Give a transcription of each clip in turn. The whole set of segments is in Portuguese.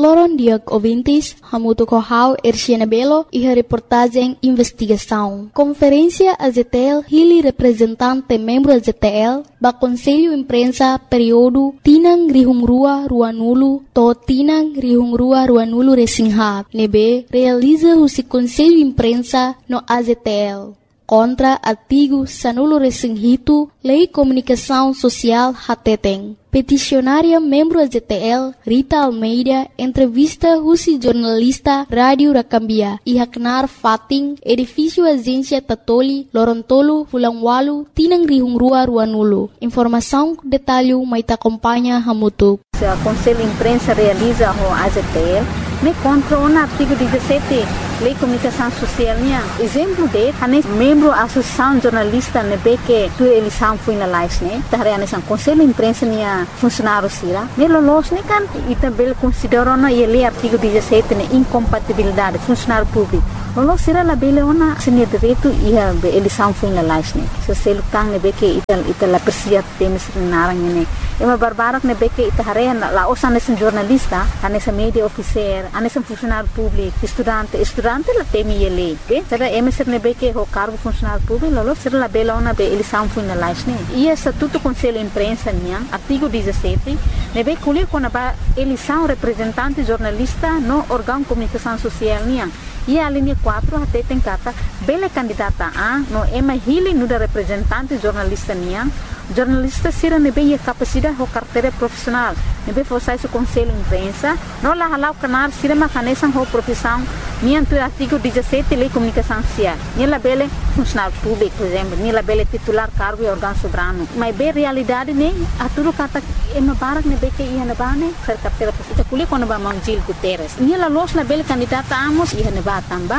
Loron Diag Ouvintes, Hamuto Kohau, Erciana Belo e a reportagem Investigação. Conferência AZTL, Hili representante membro AZTL, ba Conselho Imprensa período Tinang Rihungrua Ruanulu, to Tinang Rihungrua Ruanulu Resinghat, nebe realiza o Conselho Imprensa no AZTL. Contra artigo Sanulo Resinghito, Lei Comunicação Social Hateteng. Peticionária membro AZTL, Rita Almeida, entrevista Rusi jornalista Rádio Rakambia, Ihaknar Fating, edifício Agência Tatoli, Lorontolo, Fulangwalu, Tinang Rihungrua Ruanulu. Informação, detalhe, mais acompanha Hamutuk. O Conselho Imprensa realiza o AZTL, me contra o artigo 17, Lei Comunicação Social. Exemplo de, membro da Associação Jornalista, que a eleição foi na live, o Conselho Imprensa funcionário sira, melolos kan e também consideram na lei artigo 17 incompatibilidade funcionário público. Lolos sira la bele ona senia direito e a eleição foi na live, se selo tang que ita la persia temes narang ne. Uma barbara que ita hare la osa nesse jornalista, nessa media officer, nesse funcionário público, estudante la temi ele. Será emeser que o cargo funcionário público, lolos sira la bele ona eleição foi na live, e estatuto conselho imprensa artigo 17, nebe colher quando a eleição representante jornalista no órgão de comunicação social e a linha 4 até tem cata bela candidata a no ema hili no da representante jornalista jornalista sira nebe a capacidade ou carteira profissional nebe forçar o conselho imprensa no la halau canar sira macanesan ou profissão do artigo 17 lei comunicação social la bela funcionário público por exemplo la bela titular cargo e órgão soberano mas bem realidade a tudo cata ema barak nebe que ia na bane ser carteira profissional colhe quando ba Mangil Guterres la los la bela candidata amos ia na tamba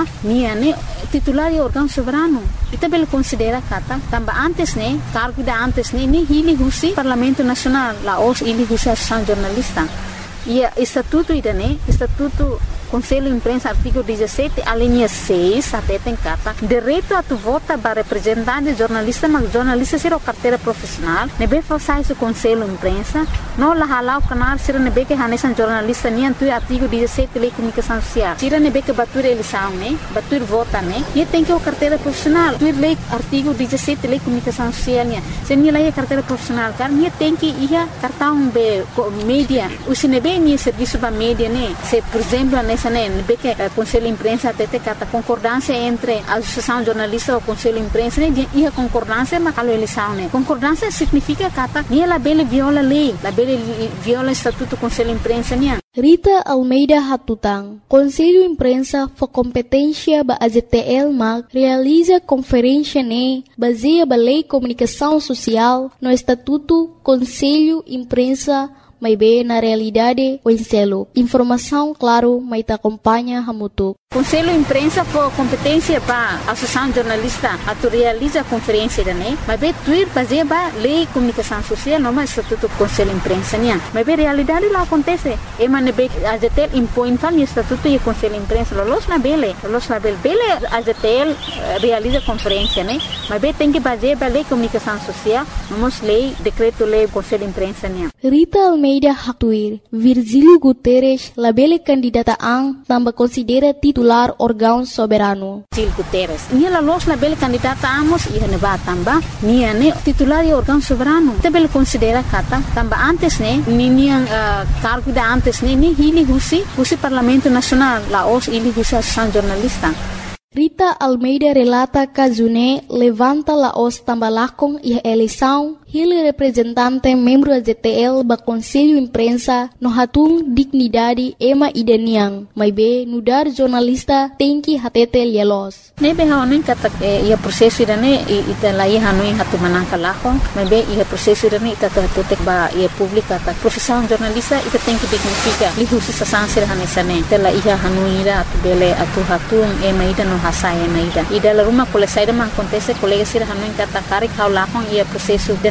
titular e órgão soberano e também considera kata tamba antes cargo da antes hili husi Parlamento Nacional la os hili husi Associação Jornalista e estatuto estatuto Conselho Imprensa artigo 17 a linha 6 até tem carta direito a tu vota para representante jornalista mas jornalista será carteira profissional nebe forçar o Conselho Imprensa não la halau canal será nebe que hanesan jornalista tu artigo 17 lei comunicação social será nebe que batur eleição batur vota e tem que o carteira profissional tu lei artigo 17 lei comunicação social se nem lei carteira profissional car tem que ia cartão be mídia o se nebe ni serviço ba mídia se por exemplo que o Conselho Imprensa até tem concordância entre a Associação Jornalista e o Conselho Imprensa e a concordância mas a eleição concordância significa que ela bela viola a lei ela bela viola o estatuto do Conselho Imprensa Rita Almeida Hatutang, Conselho Imprensa for competência ba AZTL mag realiza conferência baseia ba Lei Comunicação Social no Estatuto Conselho Imprensa mas bem na realidade o enselo. Informação, claro, mas te acompanha Hamutuk. Conselho Imprensa for competência para a Associação Jornalista a tu realiza a conferência mas bem tuir fazer ba Lei Comunicação Social não mais Estatuto Conselho Imprensa mas bem realidade lá acontece e man bem a ZTL impõe tal Estatuto e Conselho Imprensa los na bele a ZTL realiza conferência mas bem tem que fazer ba Lei Comunicação Social vamos lei decreto lei Conselho Imprensa Rita Almeida Haktuir, Virgílio Guterres, la bela candidata também considera titular órgão soberano. Virgílio Guterres, la los la bela candidata amos e neba tamba, titular e órgão soberano. Também considera kata tamba antes cargo da antes ni hili husi Parlamento Nacional, la os hili husi Associação Jornalista. Rita Almeida relata que June levanta la os tambalakong e a eleição ele representante membro da ZTL ba Conselho Imprensa no hatung dignidade ema ideniang mas be nudar jornalista tem que hatete lielos nebe haonin kata ia prosesso irane ita lai hanui hatu manangka lakong mas be ia prosesso irane ita tutek ba ia publika ta profissão jornalista ita tem que dignifica lihusi sasansir hanesane tela ia hanui ira atu bele atu hatung ema ida no hasai ema ida la rumah kole saida man acontece colega sir hanui kata karik hau lakong ia prosesso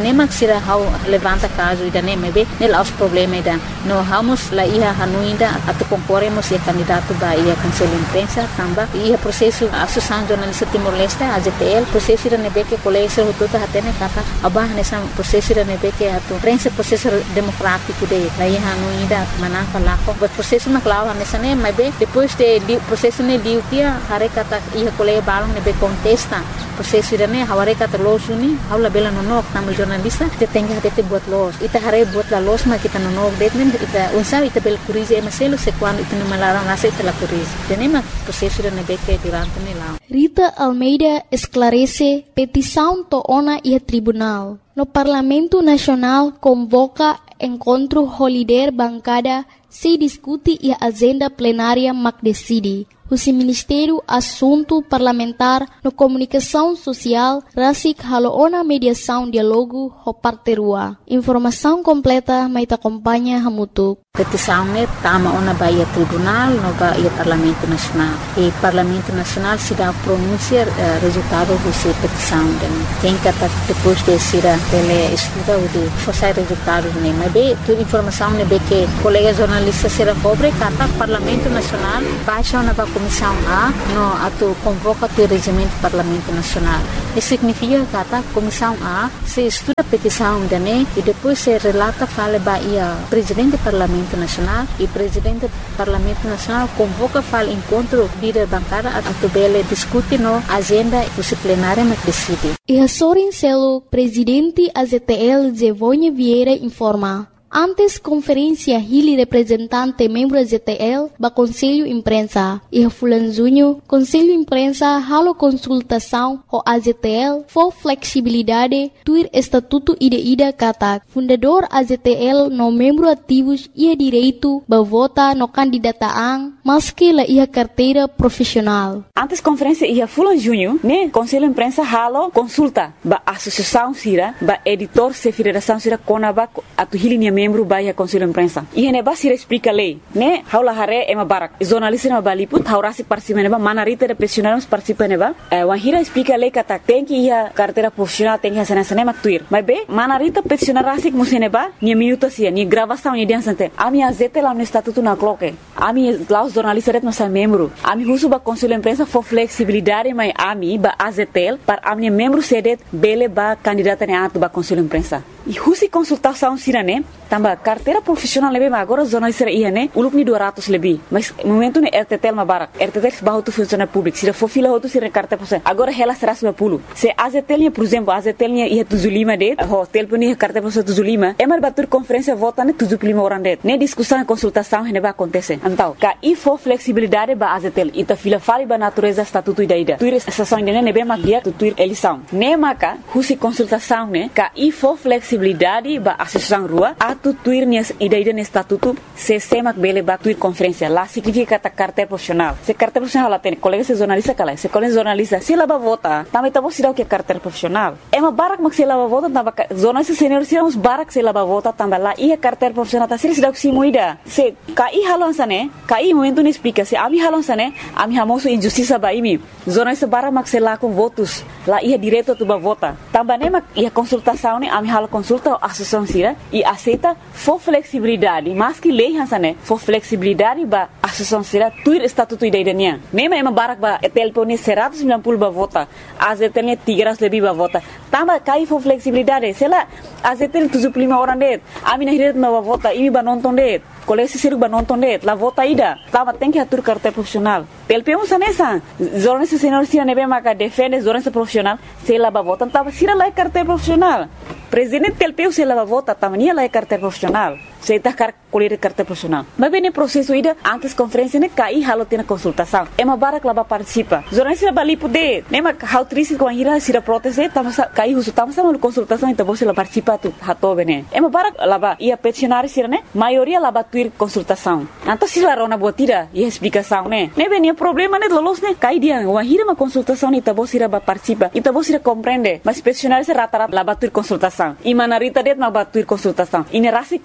nem se hau levanta caso ida nem mebe nel aos problema ida no vamos lá ia hanuinda atu concorremos e candidato ba ia cancela imprensa tamba ia processo associação jornalista Timor-Leste AZTL processo ida nebe que colégio tudo hatene kata abah nessa processo ida nebe que atu prensa processo democrático de lá ia hanuinda manaka lá o processo na clau nessa nem mebe depois de processo ne liu tia hare kata ia colégio balong nebe contesta processo ida ne haware kata losuni haula bela nonok tamu jornalista te tenga te buat los ita hare buat la los ma kita nonok detmen ita unsa ita bel kurize maselo se quando ita no malaram nasa ita la kurize tenema processo ida nebe que durante ne lá Rita Almeida esclarece petição toona e tribunal. No Parlamento Nacional convoca encontro holiday bancada se discute e a agenda plenária mac decide. O Ministério Assunto Parlamentar no Comunicação Social rasik haloona mediação diálogo ho parterua. Informação completa mai acompanha hamutuk. Petição ne tama ona baia tribunal no baia Parlamento Nacional. E Parlamento Nacional se dá pronunciar resultado dessa petição. Tem que depois de ser tele estuda o de forçar resultados ne. Mas bem, toda informação ne be que colega jornalista será pobre kata Parlamento Nacional baixa ona ba Comissão A no atu convoca o regimento do Parlamento Nacional. Isso significa que a Comissão A se estuda a petição dane e depois se relata fala baia presidente do Parlamento Nacional e presidente do Parlamento Nacional convoca fala encontro líder bancada a tubele discute no agenda disciplinária na decide. E a Sorin Celo, presidente AZTL Zevonha Vieira informa. Antes conferência Hili representante membro ZTL ba Conselho Imprensa e a Fulanzunho Conselho Imprensa halo consultação o AZTL for flexibilidade tuir estatuto ida kata fundador AZTL no membro ativos ia direito ba vota no candidataan maski la ia carteira profissional. Antes conferência ia Fulanzunho né Conselho Imprensa halo consulta ba associação sira ba editor se federação sira konaba atu Hili membro baia Conselho Imprensa. E ne basira explica lei, né? Haula hare ema barak. Jornalista na baliput haurasi participa neba manarita de profissionais participa neba. Wahira explica lei kata tem que ia carteira profissional tem que sana maktuir. Mas be manarita profissional rasik museneba ni minuto sia ni gravação ni dia sante. Ami azete lá no estatuto na cloque. Ami lá os jornalistas no sa membro. Ami husu ba Conselho Imprensa for flexibilidade mai ami ba azetel para ami membro sedet bele ba candidata ne atu ba Conselho Imprensa. E husi consultação sirane tamba carteira profissional lebih agora jornalista ia né uluk ni 200 lebih mas momento ne RTTL mabarak RTTL bahu tu funcionário público se for fila outro se carteira profissional agora ela será 10 se AZTL por exemplo AZTL ia 75 de hotel puni carteira profissional 75 é mar batur conferência vota ne 75 orang de ne discussão e consultação ne vai acontecer então ka e for flexibilidade ba AZTL ita fila fali ba natureza estatuto ida tuir estação ne ne bem magia tuir eleição ne maka husi consultação ne ka e for flexibilidade ba associação rua tu tuir nias ida no estatuto se semak bele ba tuir conferência lá significa ta carteira profissional se carteira profissional lá tem colega se jornalista kala se colega jornalista se lá ba vota também tá você dá o que carteira profissional é uma barak mak se lá ba vota tamba jornalista senior se uns barak se lá ba vota tamba lá ia carteira profissional tá se dá o que se muida se kai halon sane kai momento ne explica se ami halon sane ami hamoso injustiça ba imi jornalista barak mak se lá com votos lá ia direto tu ba vota tamba ne mak ia consultação ne ami halo consulta associação sira e aceita for flexibilidade, mas que lei hansane for flexibilidade ba associação será tuir estatuto idadania. Mesmo ema barak ba telpone 190 ba vota, azetene 300 lebih ba vota. Tamba kai for flexibilidade, sela azetene 75 orang det. Ami nahiret ba vota, imi ba nonton det. Kolesi seru ba nonton det, la vota ida. Tamba tem que atur carteira profissional. Telpemos sanesa. Jornalista senior sira nebe maka defende jornalista profissional, sela ba vota, tamba sira la carteira profissional. Presidente telpeu se lava vota tamania lá é carteira profissional se tá colher carteira profissional mas bem no processo ida antes conferência né cai halo tem consultação é uma barak lá participa jornalista bali poder né mas how triste com a ira se proteste tamo cai uso tamo sama consultação então você lá participa tu hato bene é uma barak lá ia peticionário sira né maioria lá tuir consultação então se lá rona botira e explicação né bem problema né lolos né cai dia uma ira uma consultação então você lá participa então você compreende mas peticionário se rata lá tuir consultação e manarita det ma batuir consultação e nerasi contra lei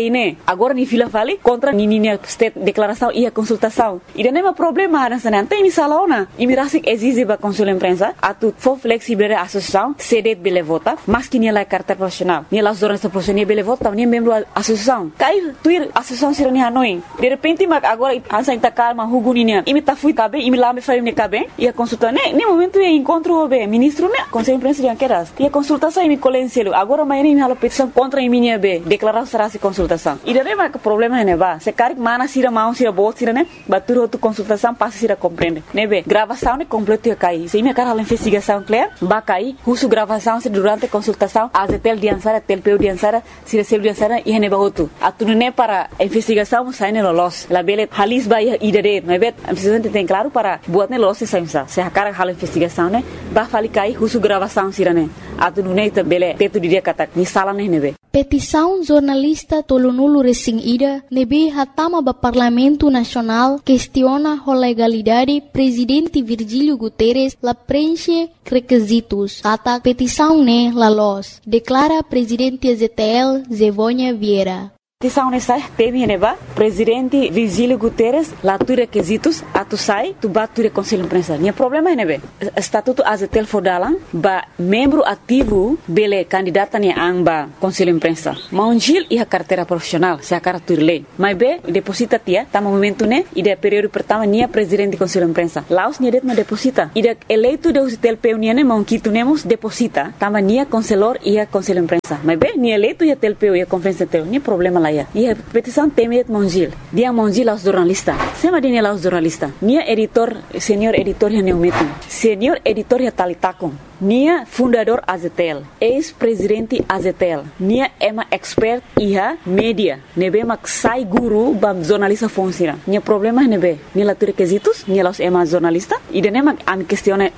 lei, né? Agora ni fila fale contra ni state declaração e a consultação. E não é problema nessa não tem misalaona. E me rasik exige ba consul imprensa atu for flexible associação cede bele vota, mas que ni la carta profissional. Ni la jornalista profissional bele vota, ni membro associação. Cai tuir associação sirani Hanoi. De repente mag agora ansa inta calma huguninia. E me ta fui cabe, e me lá me faria ne cabe. E a consulta né, nem momento é encontro o ministro né, conselho imprensa de anqueras. E a consultação e me colenselo. Agora amanhã me hala petição contra a minha B, declarar será se consultação. E daí mas o problema é né, ba. Se caric mana sira mão sira bot sira né, batur outra consultação passa sira compreende. Né be, gravação né completo ia cair. Se me cara hala investigação clear, ba cair, russo gravação se durante a consultação, azetel diansara, telpeu diansara, sira selo diansara e ne ba outro. Atu né para a investigação sai né los. La bele halis ba ia idade, né be, precisa ter claro para buat né los sai sa. Se a cara hala investigação né, ba fali cair russo gravação sira né. Atu né ta bele teto dia kata ni sala né be. Petição jornalista tolonulu resing ida nebe hatama ba Parlamento Nacional questiona a legalidade presidente Virgílio Guterres la preenche requisitos. Kata petição ne la los. Declara presidente ZTL Zevônia Vieira. Petição nessa teme neba presidente Virgílio Guterres lá tu requisitos atu sai tu batu conselho imprensa. Nia problema é nebe estatuto azetel fodalan ba membro ativo bele candidata ni amba conselho imprensa. Maunjil e a carteira profissional se a carta lei. Mas be deposita tia tama momento né e de período pertama nia presidente conselho imprensa. Laos nia det ma deposita. E de eleito de usitel peunia ne maunquito nemos deposita tama nia conselor e a conselho imprensa. Mas be nia eleito e a telpeu e a conferência teu nia problema lá. E a petição temet Mongil. Dia Mongil aos jornalistas. Sema dia aos jornalistas. Nia editor, senior editor ya neumetum. Senior editor ya talitakon. Nia fundador Azetel. Ex-presidente Azetel. Nia ema expert iha media. Nebe mak sai guru bam jornalista fonsira. Nia problema nebe. Nia la requisitos. Nia los ema jornalista. E dene mak am questione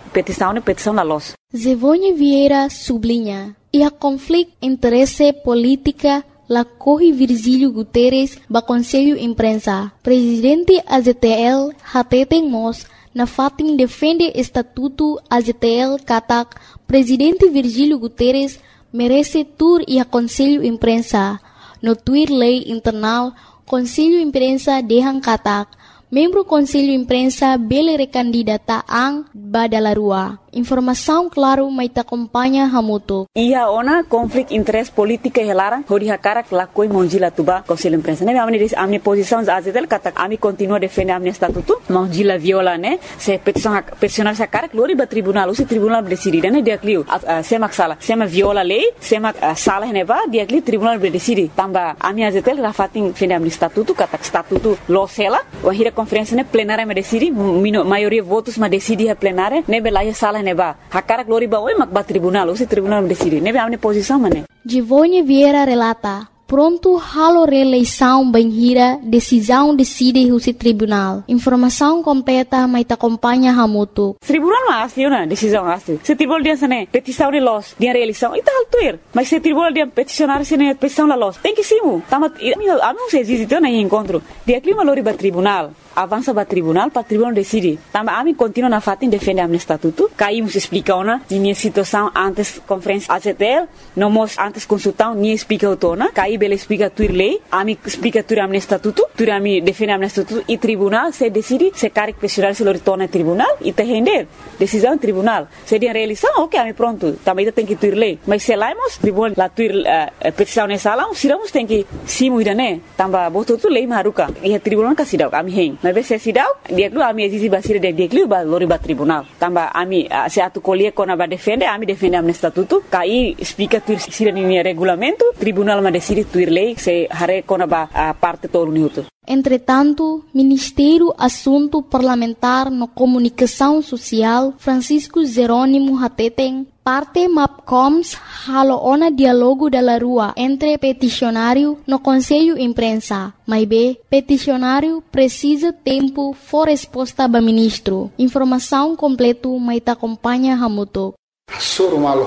petição la los. Zevônia Vieira sublinha. E a conflito interesse política la corre Virgílio Guterres ba Conselho Imprensa. Presidente AZTL hateten mos na fatin defende estatuto AZTL katak Presidente Virgílio Guterres merece tur e a Conselho Imprensa. No tuir lei internal Conselho Imprensa dehan katak membro Conselho Imprensa bele recandidata ang badalarua. Informação claro mai ta acompanha hamuto. Ia ona conflito interesse política helara hori hakara lakoi monjila tuba Conselho Imprensa. Ne amni posição azetel kata ami continua defender amni estatuto monjila viola ne se peticionar sa cara glori ba tribunal usi tribunal decide ne dia clio sema sala sema viola lei sema sala ne ba dia clio tribunal decide tamba ami azetel rafatin defender amni estatuto kata estatuto losela o hira conferência ne plenária me decide maioria votos ma decide a plenária ne belaia sala neba hakara glori ba oi mak ba tribunal usi tribunal decide nebe amne posição mane Zevônia Vieira relata pronto halo reeleição banhira decisão decide o tribunal informação completa mai ta acompanha hamuto tribunal ma asli na decisão asli se tribunal dia sane petição de los dia reeleição e tal tuir mas se tribunal dia peticionar sene petição la los tem que simu tamat ami se existe na encontro dia clima lori ba tribunal avança para tribunal decide. Também a mim continua na fatin defende a estatuto. Caímos explica ona minha situação antes conferência AZTL, não mos antes consultão nem explica o tona. Caí bela explica tuir lei, a mim explica tuir a estatuto, tuir a mim defende a estatuto e tribunal se decide se caric pessoal se lori tona tribunal e te render decisão tribunal. Se dia realização, ok, a mim pronto. Também tem que tuir lei, mas se laimos tribunal la tuir petição nessa sala, siramos tem que simu idane. Também botou tu lei maruca e a tribunal casidau a mim mas se sidau dia lu ami exisi basira dia lu ba lori ba tribunal tamba ami se atu colher kona ba defende ami defende am estatuto kai explica tu sira ni regulamento tribunal ma decide tuir lei se hare kona ba parte todo minuto. Entretanto, Ministério Assunto Parlamentar no Comunicação Social Francisco Jerônimo Hateten parte MAPCOMS haloona diálogo da rua entre peticionário no Conselho Imprensa. Mas B, peticionário precisa tempo for resposta ba ministro. Informação completo mai ta acompanha hamuto. Sorumal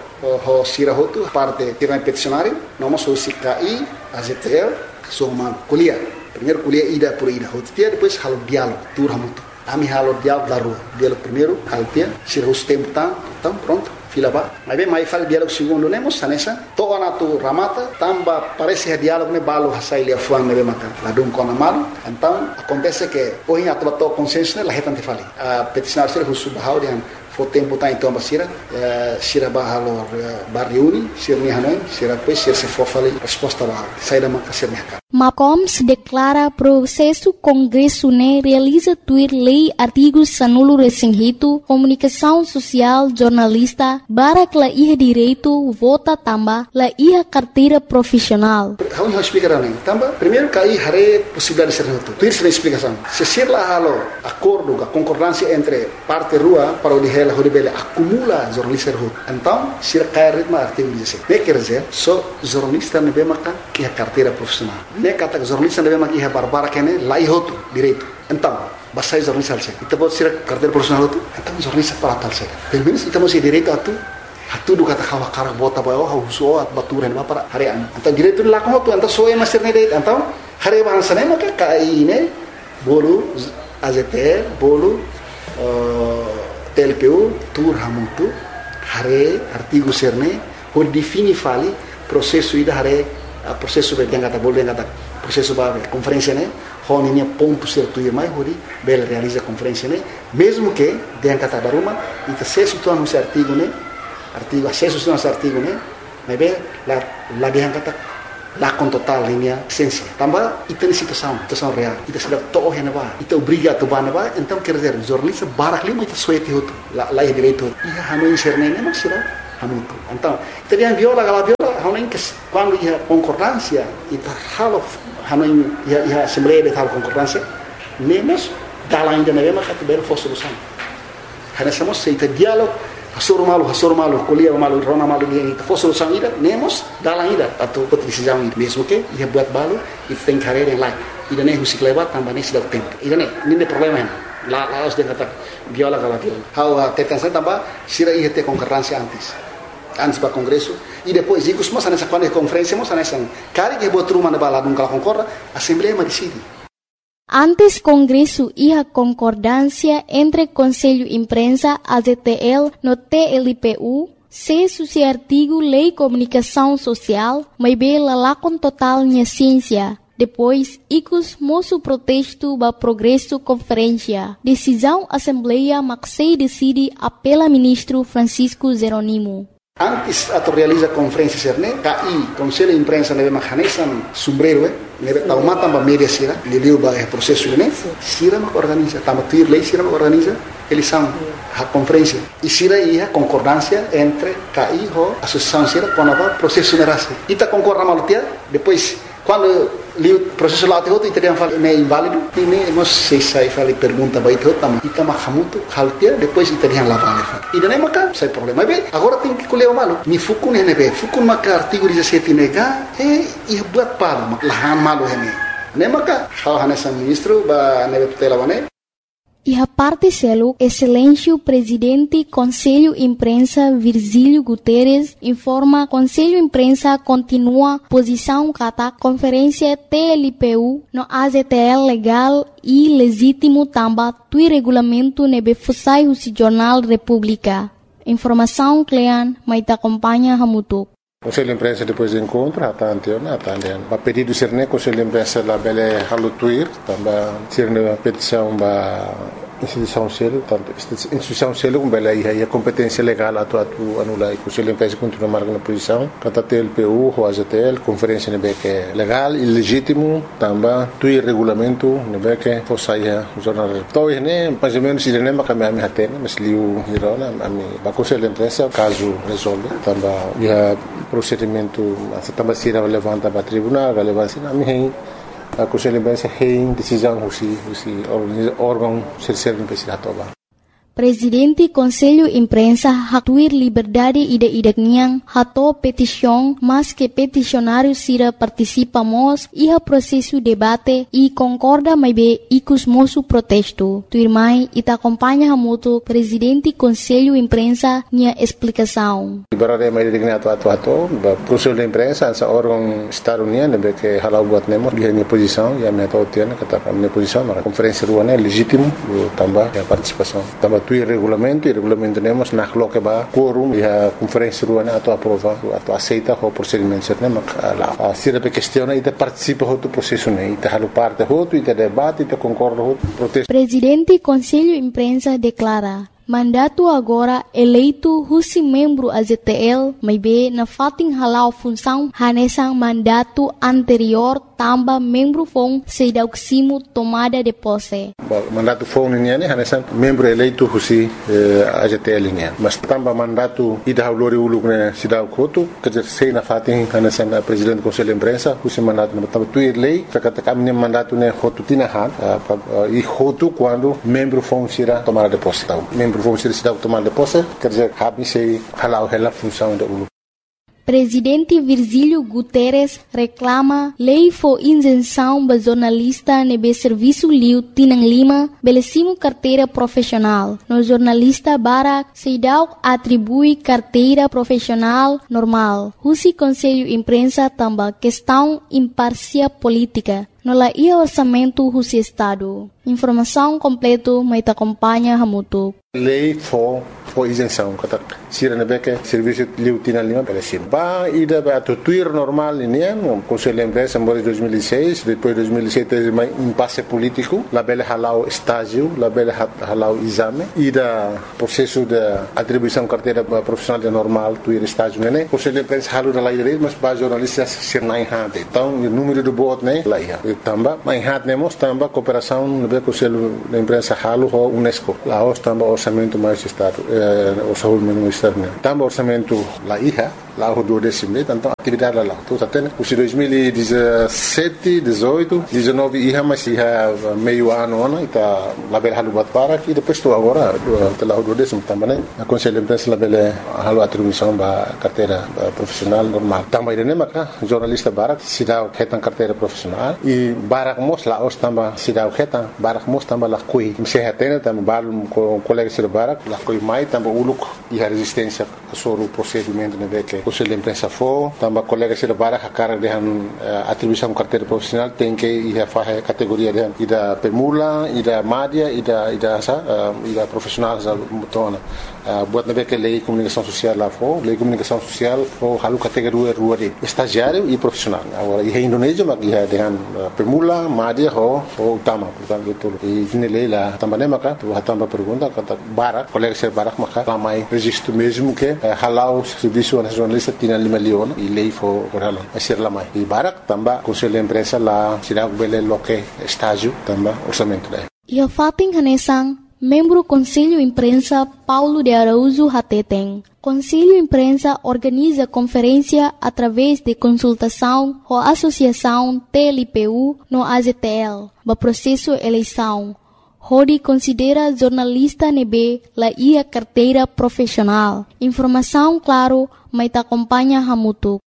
ho sirahotu parte tirang peticionário, noma so CKI, AZTL, sorumal kuliah. Primeiro kuliah ida por ida hotia, depois halo diálogo, tur hamuto. Ami halo diálogo da rua. Diálogo primeiro, halo tia, sirahus tempo tá, então pronto. fila ba. Mas bem, mais fala diálogo segundo nemos sanesa. Toa na tu ramata, tamba parece que diálogo ne balo hasai lia fuang nebe maka. Ladung kona malu. Então acontece que hoje atual to consenso ne la hetante fali. A peticionar ser husu bahau dian fo tempo tá então basira sira bahalo barriuni sir ni hanoi sira pois sir se fofali resposta ba saída maka sir ni haka. Macoms declara processo Congresso ne realiza tuir lei artigos sanulo resinhito, comunicação social, jornalista, barak la iha direito, vota tamba, la iha carteira profissional. How you speak around tamba? Primeiro cai hare possibilidade de ser noto. Tuir sem explicação. Se ser lá halo acordo, a concordância entre parte rua para o dihela horibele acumula jornalista rua. Então, se cai ritmo artigo 16. Ne quer dizer, só jornalista ne bemaka iha carteira profissional. Ne kata jornalista ne bemaka iha barbara kene la ihoto direito. Então, basai jornalista alse. Ita bot sira carteira profissional tu. Então jornalista para tal se. Pelo menos ita mo si direito atu. Hatu do kata kawa karak bota ba oh huso at baturan ba para harian. Então direito la ko tu então so e master ne deit. Então hari bahan sana maka kai ne bolu AZT bolu TLPU tur hamutu hari artigo serne ho defini fali processo ida hari processo be kata bolu kata processo ba conferência ne hon ini ponto certo e mais hori bel realiza conferência ne mesmo que den kata daruma ita se situ anu artigo ne artigo acesso a nosso artigo né mas bem lá dia kata lá com total linha essência também ita situação real ita sudah toh hena ba ita obriga tu ba ba então quer dizer jornalista barak lima ita suete hotu lá é direito ia hanu inserne ne mas será hanu tu então ita dia viola hanu que quando ia concordância ita halo hanu ia assembleia de tal concordância nemos dala ainda na mesma categoria for solução hana somos seita diálogo hasur malu, kuliah malu, rona malu dia itu. For solução ida, nemos dalam ida atau decisão ida. Mesmo que ia buat balu, itu tem carreira yang lain. Ida ne musik lewat tambah ne sudah tempo. Ida ne, ini problema yang la harus dia kata viola kalau viola. How tetansa tambah sira ia te concorrência antes para congresso e depois ikus mas nessa quando conferência mas nessa cari que buat rumah na bala nunca concorra, assembleia decide. Antes Congresso iha concordância entre Conselho Imprensa, AZTL, no TLPU, se suci artigo Lei Comunicação Social, mas bela lá com total minha ciência. Depois, icus moço protesto ba progresso conferência. Decisão Assembleia Maxei decide apela ministro Francisco Zeronimo. Antes atau realiza conferência serne, KI Conselho de Imprensa nebe mahanesan sombrero nebe taumata ba media sira, liliu ba processo ne, sira mak organiza, tamatir lei sira mak organiza, eles são a conferência. E sira ia concordância entre KI ho associação sira com a processo nerase. Ita concorda malutia, depois quando o processo lá todo italiano fala é inválido e nem nós sei fala pergunta vai todo tam ita mahamuto haltia depois italiano lá vale e daí maka sai problema bem agora tem que colher o malo ni fukun nebe fukun maka artigo 17 nega e buat para lahan malo hene nem maka hal hanesan ministro ba nebe tutela bane. E a parte selo, excelêncio presidente Conselho Imprensa Virgílio Guterres informa Conselho Imprensa continua posição kata conferência TLPU no AZTL legal e legítimo tamba tui regulamento nebe fusai o Jornal República. Informação Clean, mas acompanha Hamutuk. Conselho de Imprensa depois do encontro, a pedido de Serne, Conselho de Imprensa lá bele halutuir, também Serne a petição da instituição selo, tanto instituição selo como bele aí a competência legal atu anula e Conselho de Imprensa continua marcando posição, kata TLPU, o AZTL, conferência nebe que legal e legítimo, também tui regulamento nebe que fosaia o jornal. Então né, mais ou menos se nem makami hatena, mas liu hirona ami ba Conselho de Imprensa caso resolve, também ia procedimento também se levanta para tribunal, relevância na minha a Conselho de Imprensa tem decisão o órgão serve para toba. Presidente Conselho Imprensa hatuir liberdade ida-idakniang hato petição, mas que peticionário sira participamos iha processo debate e concorda mais bem icus moço protesto. Tuirmai ita acompanha hamuto Presidente Conselho Imprensa nia explicação. Liberade mais digna atu Conselho de Imprensa essa órgão estado-união que halau buat nemo dia minha posição e a minha tautiana kata minha posição na conferência ruana legítimo também a participação também tuir regulamento, e regulamento temos na coloca ba quorum e a conferência ruana ato aprova, ato aceita o procedimento certo, mas lá se a questiona e participa do processo né, e halo parte outro e debate e concorda outro protesto. Presidente Conselho Imprensa declara mandato agora eleito husi membro AZTL, mas be na fating halau função hanesang mandato anterior tamba membro fong sedauksimo tomada de posse. Mandato fong niya ni hanesang membro eleito husi AZTL niya. Mas tamba mandato ida haulori uluk ne sidauk hotu, kerja sei na fating hanesang Presidente Conselho Imprensa husi mandato na tamba tuir lei, kata kami mandato ne hotu tinahan, e hotu quando membro fong sira tomada de posse. Vamos ser tomar de posse, quer dizer, se halau ela função da ULU. Presidente Virgílio Guterres reclama lei for isenção ba jornalista nebe serviço liu Tinang Lima belecimo carteira profissional. No jornalista Barak Seidau atribui carteira profissional normal. Husi Conselho Imprensa tamba questão imparcial política. No la ia orçamento husi Estado. Informação completo mais acompanha Hamutu. Lei for isenção, kata sira nebeke serviço liu Tinang Lima belecim. Ba ida ba tuir normal ini no Conselho Imprensa em 2006, depois 2007 mais impasse político, la bele halau estágio, la bele halau exame, ida processo de atribuição carteira profissional de normal tuir estágio né. Conselho Imprensa halu da lei direito, mas ba jornalistas sir nai hade. Então o número de voto né lá ia. Tamba mai hade nemos tamba cooperação no Conselho de Imprensa halu ho UNESCO. Lá os tamba orçamento mais estado, orçamento ministério. Tamba orçamento lá ia. Lá o 12 então atividade lá. Então até o 2017, 18, 19 ia mas ia meio ano ona e tá lá bel halu bat para e depois estou agora lá o 12 também a Conselho de Imprensa lá bel halu atribuição ba carteira profissional normal. Também né maca jornalista barak sidau ketan carteira profissional e barak mos lá os tamba sidau ketan barak mos tamba lá kui se hatena tamba balum com colega sir barak lá kui mai tamba uluk e a resistência sobre o procedimento né que Conselho de Imprensa for, também colegas de Barak a cara de atribuição carteira profissional tem que ir a fazer categoria de ida permula, ida média, ida profissional já mutona. Buat nabe que lei comunicação social lá for, lei comunicação social for halu categoria rua de estagiário e profissional. Agora em Indonésia mas ia de permula, média ou utama, portanto itu. E ini lei lá também maka tu também pergunta kata Barak, colegas de Barak maka ramai registro mesmo que halau serviço nacional Tinang Lima Leon e lei for halau. Asir lamai. E Barak também Conselho de Imprensa lá sirag bele loke estágio também orçamento daí. Ia fating hanesang membro Conselho Imprensa Paulo de Araújo Hateteng. Conselho Imprensa organiza conferência através de consultação ou associação TLPU no AZTL, no processo eleição. Hodi considera jornalista nebe la ia carteira profissional. Informação claro, mas acompanha Hamutu.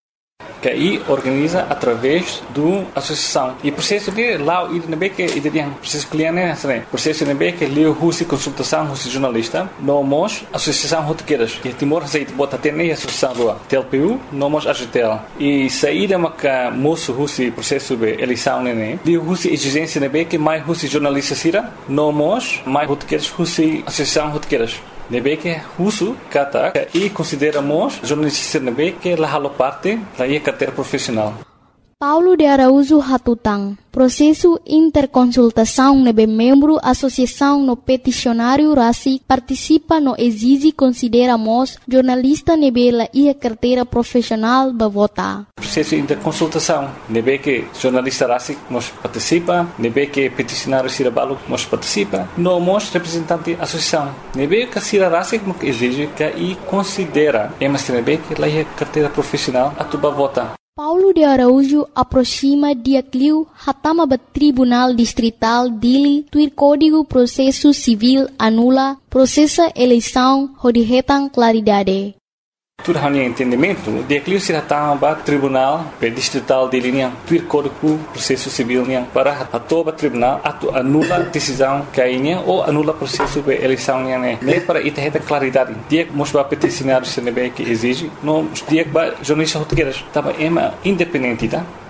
Que aí organiza através do associação e processo de lá o IDNB que ideia processo cliente né processo IDNB que leu husi consultação husi jornalista nomos associação rotequeiras e Timor aceita bota até nem associação do TLPU nomos AGTL e saída maca moço husi processo de eleição né leu husi exigência IDNB que mais husi jornalista sira nomos mais rotequeiras husi associação rotequeiras nebe que uso kata e consideramos jornalista nebe que la halo parte la ia carteira profissional. Paulo de Araújo Hatutang. Processo interconsultação nebe membro associação no peticionário RACI participa no exige consideramos jornalista nebe la ia carteira profissional ba vota. Processo interconsultação nebe que jornalista RACI nos participa, nebe que peticionário Sirabalo nos participa, nomos representante associação. Nebe que Sira RACI nos exige que e considera emas nebe que la ia carteira profissional atuba vota. Paulo de Araújo aproxima dia cliu hatama ba Tribunal Distrital Dili tuir Código Processo Civil anula processa eleição hodihetang claridade. Tudo hanya entendimento dia cliu se hatama ba Tribunal Distrital Dili niang tuir Código Processo Civil niang para atoba tribunal atu anula decisão kainya ou anula processo de eleição niang ne para itaheta claridade dia mos ba peticionário se nebe que exige no dia ba jornalista rotequeiras tava ema independente tá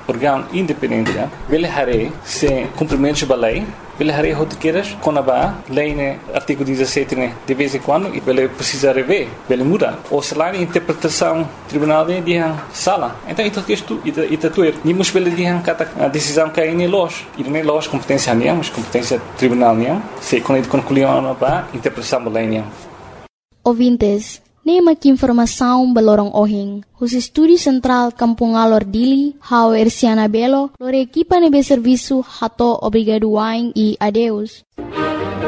órgão independente, ele haré se cumprimento da lei, ele haré rotiqueiras com a lei, né, artigo 17, né, de vez em quando, e ele precisa rever, ele muda. Ou se lá a interpretação tribunal de sala. Então, isto tuer. Nimos ele de a decisão que é em loja. E não é loja competência nem, mas competência tribunal nem. Se quando concluiu a interpretação da lei nem. Ouvintes, nema que informação balorong ohing. Os estúdios central Kampung Alor Dili, Hau Erciana Belo, lor equipa nebe serviço hato obrigado wain e adeus.